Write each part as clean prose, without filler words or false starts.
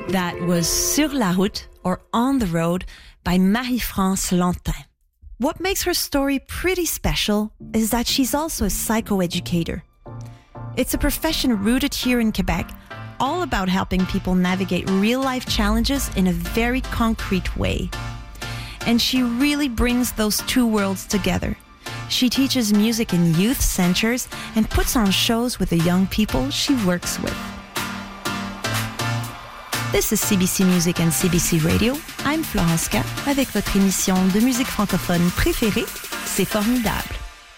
That was Sur la route, or On the Road, by Marie-France Lantin. What makes her story pretty special is that she's also a psychoeducator. It's a profession rooted here in Quebec, all about helping people navigate real-life challenges in a very concrete way. And she really brings those two worlds together. She teaches music in youth centers and puts on shows with the young people she works with. This is CBC Music and CBC Radio. I'm Florence K. avec votre émission de musique francophone préférée, C'est Formidable.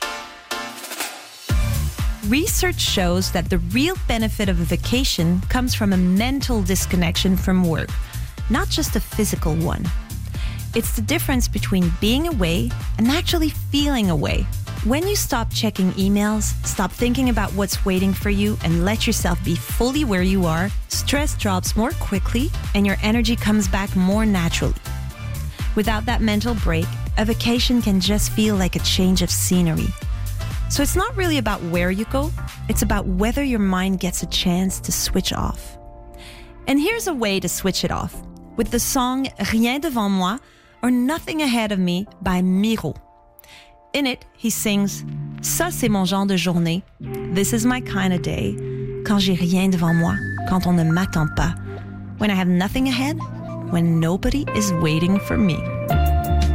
Research shows that the real benefit of a vacation comes from a mental disconnection from work, not just a physical one. It's the difference between being away and actually feeling away. When you stop checking emails, stop thinking about what's waiting for you, and let yourself be fully where you are, stress drops more quickly and your energy comes back more naturally. Without that mental break, a vacation can just feel like a change of scenery. So it's not really about where you go, it's about whether your mind gets a chance to switch off. And here's a way to switch it off, with the song Rien devant moi, or Nothing Ahead of Me by Miro. In it, he sings Ça c'est mon genre de journée, this is my kind of day, quand j'ai rien devant moi, quand on ne m'attend pas, when I have nothing ahead, when nobody is waiting for me.